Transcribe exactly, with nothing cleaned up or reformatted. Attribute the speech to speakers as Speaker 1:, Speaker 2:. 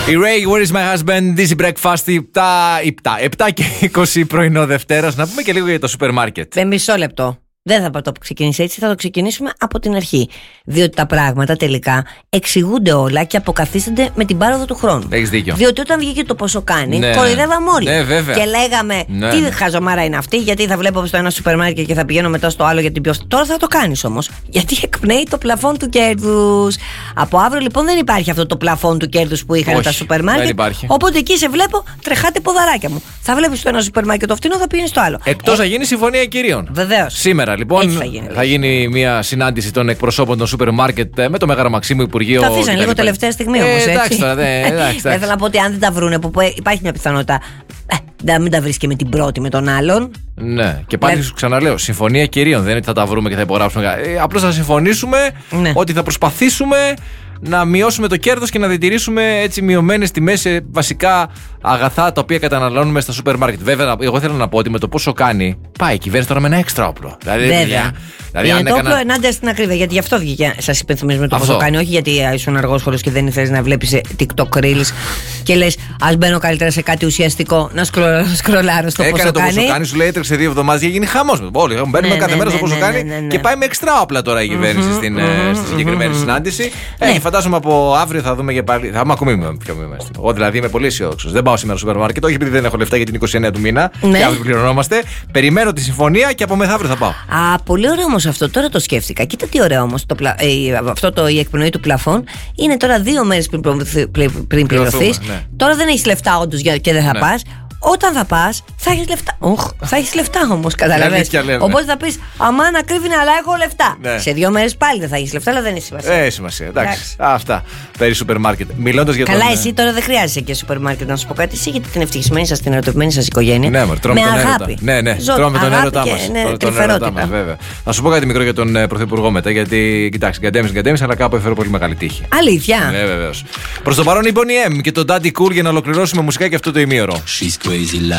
Speaker 1: Η Ray, Where is my husband, Dizzy Breakfast, επτά και είκοσι πρωινό Δευτέρας. Να πούμε και λίγο για το σούπερ μάρκετ.
Speaker 2: Με μισό λεπτό. Δεν θα το ξεκινήσει έτσι, θα το ξεκινήσουμε από την αρχή. Διότι τα πράγματα τελικά εξηγούνται όλα και αποκαθίστανται με την πάροδο του χρόνου.
Speaker 1: Έχεις δίκιο.
Speaker 2: Διότι όταν βγήκε το πόσο κάνει,
Speaker 1: ναι.
Speaker 2: κοροϊδεύαμε όλοι.
Speaker 1: Ναι, βέβαια.
Speaker 2: Και λέγαμε,
Speaker 1: ναι,
Speaker 2: τι
Speaker 1: ναι.
Speaker 2: χαζομάρα είναι αυτή, γιατί θα βλέπω στο ένα σούπερ μάρκετ και θα πηγαίνω μετά στο άλλο για την πιο. Τώρα θα το κάνεις όμως. Γιατί εκπνέει το πλαφόν του κέρδους. Από αύριο λοιπόν δεν υπάρχει αυτό το πλαφόν του κέρδους που είχαν. Όχι, τα σούπερ μάρκετ. Οπότε εκεί σε βλέπω, τρεχάτε ποδαράκια μου. Θα βλέπεις στο ένα σούπερ μάρκετ το φτηνό, θα πηγαίνεις στο άλλο.
Speaker 1: Εκτός
Speaker 2: ε,
Speaker 1: να γίνει συμφωνία κυρίων.
Speaker 2: Βεβαίως.
Speaker 1: Σήμερα λοιπόν
Speaker 2: θα γίνει,
Speaker 1: θα γίνει μια συνάντηση των εκπροσώπων των σούπερ μάρκετ με το Μέγαρο Μαξίμου Υπουργείο.
Speaker 2: Τα αφήσαν λίγο τελευταία στιγμή όμως.
Speaker 1: Ε, εντάξει τώρα, ναι, εντάξει.
Speaker 2: Θέλω να πω ότι αν δεν τα βρούνε, που υπάρχει μια πιθανότητα ε, να μην τα βρεις και με την πρώτη με τον άλλον.
Speaker 1: Ναι, και πάλι σου ξαναλέω, συμφωνία κυρίων. Δεν είναι ότι θα τα βρούμε και θα υπογράψουμε. Ε, απλώς θα συμφωνήσουμε
Speaker 2: ναι. ότι
Speaker 1: θα προσπαθήσουμε να μειώσουμε το κέρδος και να διατηρήσουμε έτσι μειωμένες τιμές σε βασικά αγαθά τα οποία καταναλώνουμε στα σούπερ μάρκετ. Βέβαια, εγώ θέλω να πω ότι με το πόσο κάνει, πάει η κυβέρνηση τώρα με ένα έξτρα όπλο. Δηλαδή,
Speaker 2: βέβαια. Δηλαδή, είναι το όπλο έκανα... ενάντια στην ακρίβεια. Γιατί γι' αυτό βγήκε. Σας υπενθυμίζουμε το πόσο κάνει. Όχι γιατί ήσουν αργόσχολος και δεν ήθελες να βλέπεις TikTok Reels και λες, ας μπαίνω καλύτερα σε κάτι ουσιαστικό να σκρολάρω στο πόσο κάνει. Έκανε το πόσο κάνει,
Speaker 1: σου λέει έτρεξε δύο εβδομάδες και γίνει χαμός. Όλοι μπαίνουμε κάθε μέρα στο πόσο κάνει και πάει με έξτρα όπλα τώρα η κυβέρνηση στη συγκεκριμένη συνάντηση. Φαντάζομαι από αύριο θα δούμε και πάλι. Θα είμαι ακόμη πιο μειωμένος. Εγώ δηλαδή είμαι πολύ αισιόδοξος. Δεν πάω σήμερα στο σούπερ μάρκετ, όχι επειδή δεν έχω λεφτά για την εικοστή ενάτη του μήνα. Ναι. Και αύριο πληρωνόμαστε. Περιμένω τη συμφωνία και από μεθαύριο θα πάω.
Speaker 2: Α, πολύ ωραίο όμως αυτό. Τώρα το σκέφτηκα. Κοίτα τι ωραίο όμως. Το πλα... ε, αυτό το, η εκπνοή του πλαφών είναι τώρα δύο μέρες πριν, πριν πληρωθείς. Ναι. Τώρα δεν έχεις λεφτά όντως και δεν θα ναι. πας. Όταν θα πας, θα έχεις λεφτά. Οχ, θα έχεις λεφτά όμως, καταλαβαίνεις. Οπότε θα πεις, αμάν ακρίβεινε, αλλά έχω λεφτά. Ναι. Σε δύο μέρες πάλι δεν θα έχεις λεφτά, αλλά δεν έχει σημασία.
Speaker 1: Ε, σημασία. Εντάξει. Εντάξει. Αυτά. Περί σούπερ μάρκετ. Μιλώντας για
Speaker 2: Καλά,
Speaker 1: τον...
Speaker 2: εσύ τώρα δεν χρειάζεσαι και σούπερ μάρκετ να σου πω κάτι. Εσύ γιατί την ευτυχισμένη σας, την ερωτευμένη σας οικογένεια.
Speaker 1: Ναι, μωρ,
Speaker 2: με αγάπη.
Speaker 1: Ναι, ναι. Τρώμε τον έρωτά μας.
Speaker 2: Ναι, κρυφερότητα.
Speaker 1: Βέβαια. Θα σου πω κάτι μικρό για τον Πρωθυπουργό μετά, γιατί κοιτάξτε, γκαντέμις, γκαντέμις, αλλά κάπου έφερε πολύ μεγάλη τύχη.
Speaker 2: Αλήθεια.
Speaker 1: Ναι, βεβαίως. Προς το παρόν η Bonnie M και τον Daddy Cool για να ολοκληρώσουμε μουσικά και αυτό το ημίωρο.